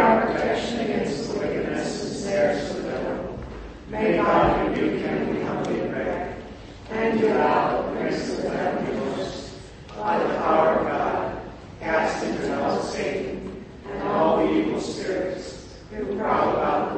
our protection against the wickedness and snares of the devil. May God rebuke him, we humbly